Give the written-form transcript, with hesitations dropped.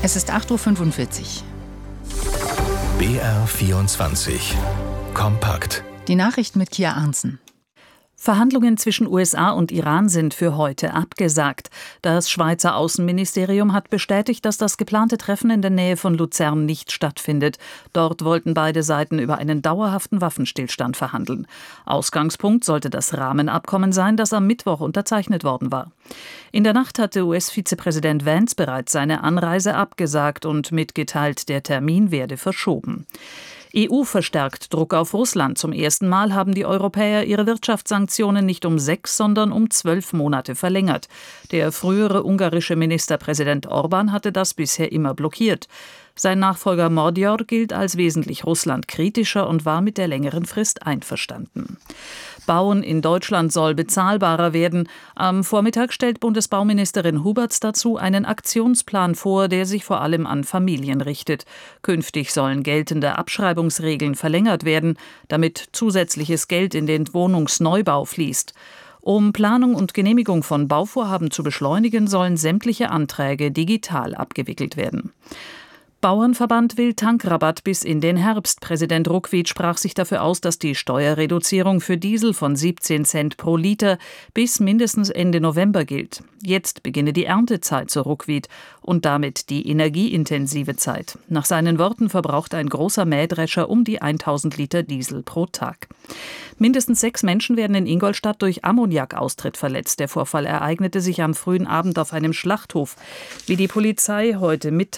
Es ist 8:45 Uhr. BR24 Kompakt. Die Nachrichten mit Kia Arntzen. Verhandlungen zwischen USA und Iran sind für heute abgesagt. Das Schweizer Außenministerium hat bestätigt, dass das geplante Treffen in der Nähe von Luzern nicht stattfindet. Dort wollten beide Seiten über einen dauerhaften Waffenstillstand verhandeln. Ausgangspunkt sollte das Rahmenabkommen sein, das am Mittwoch unterzeichnet worden war. In der Nacht hatte US-Vizepräsident Vance bereits seine Anreise abgesagt und mitgeteilt, der Termin werde verschoben. EU verstärkt Druck auf Russland. Zum ersten Mal haben die Europäer ihre Wirtschaftssanktionen nicht um 6, sondern um 12 Monate verlängert. Der frühere ungarische Ministerpräsident Orbán hatte das bisher immer blockiert. Sein Nachfolger Mordyor gilt als wesentlich russlandkritischer und war mit der längeren Frist einverstanden. Bauen in Deutschland soll bezahlbarer werden. Am Vormittag stellt Bundesbauministerin Huberts dazu einen Aktionsplan vor, der sich vor allem an Familien richtet. Künftig sollen geltende Abschreibungsregeln verlängert werden, damit zusätzliches Geld in den Wohnungsneubau fließt. Um Planung und Genehmigung von Bauvorhaben zu beschleunigen, sollen sämtliche Anträge digital abgewickelt werden. Bauernverband will Tankrabatt bis in den Herbst. Präsident Ruckwied sprach sich dafür aus, dass die Steuerreduzierung für Diesel von 17 Cent pro Liter bis mindestens Ende November gilt. Jetzt beginne die Erntezeit, so Ruckwied, und damit die energieintensive Zeit. Nach seinen Worten verbraucht ein großer Mähdrescher um die 1000 Liter Diesel pro Tag. Mindestens 6 Menschen werden in Ingolstadt durch Ammoniakaustritt verletzt. Der Vorfall ereignete sich am frühen Abend auf einem Schlachthof. Wie die Polizei heute mitteilte,